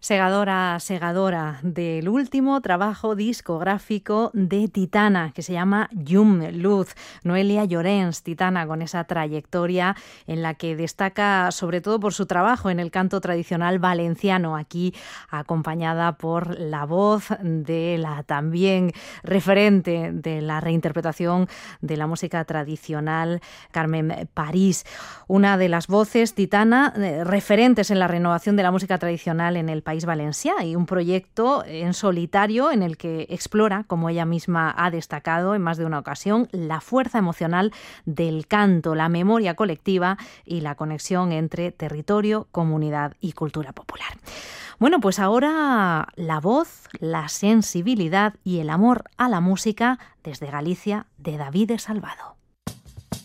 Segadora, segadora del último trabajo discográfico de Titana, que se llama Llum, Luz. Noelia Llorens, Titana, con esa trayectoria en la que destaca sobre todo por su trabajo en el canto tradicional valenciano, aquí acompañada por la voz de la también referente de la reinterpretación de la música tradicional, Carmen París. Una de las voces, Titana, referentes en la renovación de la música tradicional en el país valencià, y un proyecto en solitario en el que explora, como ella misma ha destacado en más de una ocasión, la fuerza emocional del canto, la memoria colectiva y la conexión entre territorio, comunidad y cultura popular. Bueno, pues ahora la voz, la sensibilidad y el amor a la música desde Galicia de David Salvado.